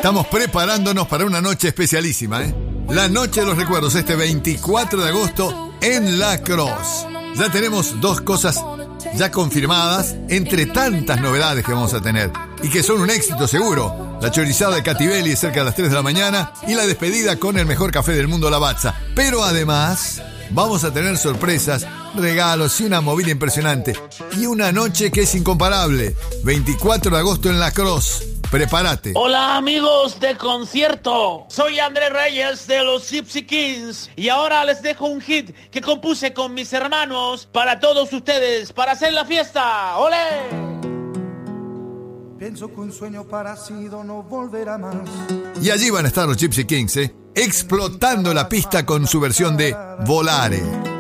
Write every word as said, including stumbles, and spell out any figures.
Estamos preparándonos para una noche especialísima, ¿eh? La Noche de los Recuerdos, este veinticuatro de agosto en La Cross. Ya tenemos dos cosas ya confirmadas, entre tantas novedades que vamos a tener, y que son un éxito seguro. La chorizada de Catibelli cerca de las tres de la mañana y la despedida con el mejor café del mundo, Lavazza. Pero además, vamos a tener sorpresas, regalos y una movida impresionante. Y una noche que es incomparable. veinticuatro de agosto en La Cross. Prepárate. Hola amigos de concierto, soy Andrés Reyes de los Gypsy Kings y ahora les dejo un hit que compuse con mis hermanos para todos ustedes, para hacer la fiesta. ¡Olé! Pienso que un sueño parecido no volverá más. Y allí van a estar los Gypsy Kings, ¿eh? Explotando la pista con su versión de Volare.